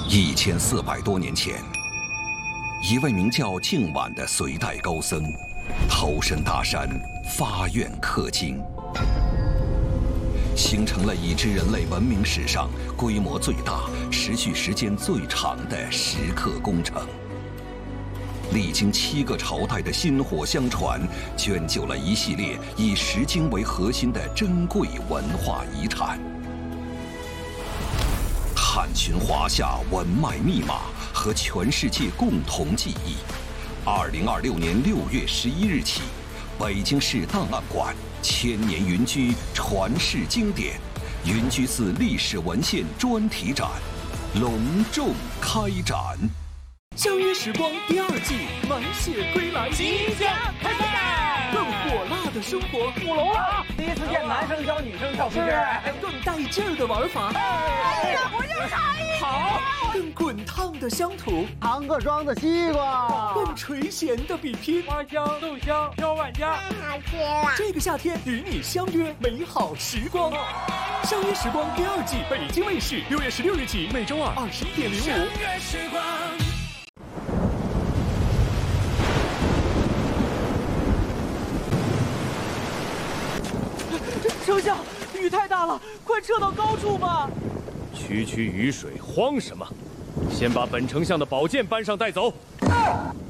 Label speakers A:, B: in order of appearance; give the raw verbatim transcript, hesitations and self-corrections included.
A: 一千四百多年前，一位名叫净晚的隋代高僧，投身大山，发愿刻经，形成了已知人类文明史上规模最大、持续时间最长的石刻工程。历经七个朝代的薪火相传，捐就了一系列以石经为核心的珍贵文化遗产。探寻华夏文脉密码和全世界共同记忆。二零二六年六月十一日起，北京市档案馆千年云居传世经典云居寺历史文献专题展隆重开展。相约时光第二季满血归来，
B: 即将开赛，
A: 更火辣的生活，
B: 鼓楼了。第一次见男生教女生跳皮筋，
A: 更带劲儿的玩法。
B: 哎呀，我就差一
A: 好，更滚烫的乡土，
C: 堂客庄的西瓜，
A: 更垂涎的比拼，
B: 花香豆香飘万家，
D: 太好吃了。
A: 这个夏天与你相约美好时光。相约时光第二季，北京卫视六月十六日起，每周二二十一点零五。相约时光。
B: 丞相，雨太大了，快撤到高处吧。
E: 区区雨水，慌什么？先把本丞相的宝剑搬上带走。啊